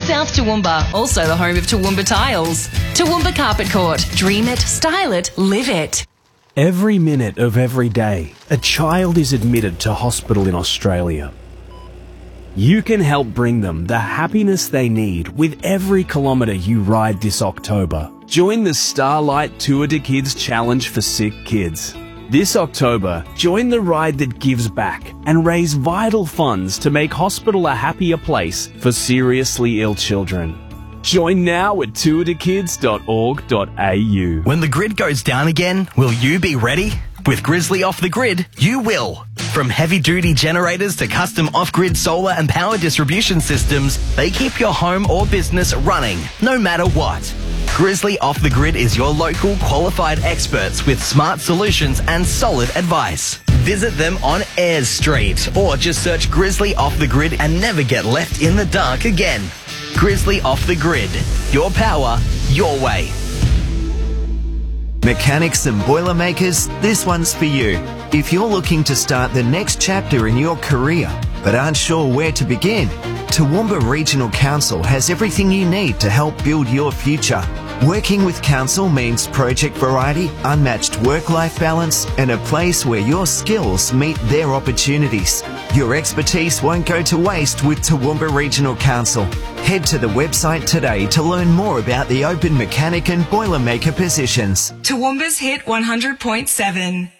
South Toowoomba, also the home of Toowoomba Tiles. Toowoomba Carpet Court. Dream it, style it, live it. Every minute of every day, a child is admitted to hospital in Australia. You can help bring them the happiness they need with every kilometre you ride this October. Join the Starlight Tour de Kids Challenge for Sick Kids. This October, join the ride that gives back and raise vital funds to make hospital a happier place for seriously ill children. Join now at tourdekids.org.au. When the grid goes down again, will you be ready? With Grizzly Off the Grid, you will. From heavy-duty generators to custom off-grid solar and power distribution systems, they keep your home or business running, no matter what. Grizzly Off the Grid is your local qualified experts with smart solutions and solid advice. Visit them on Ayres Street or just search Grizzly Off the Grid and never get left in the dark again. Grizzly Off the Grid. Your power, your way. Mechanics and Boilermakers, this one's for you. If you're looking to start the next chapter in your career but aren't sure where to begin, Toowoomba Regional Council has everything you need to help build your future. Working with Council means project variety, unmatched work-life balance, and a place where your skills meet their opportunities. Your expertise won't go to waste with Toowoomba Regional Council. Head to the website today to learn more about the open mechanic and boilermaker positions. Toowoomba's Hit 100.7.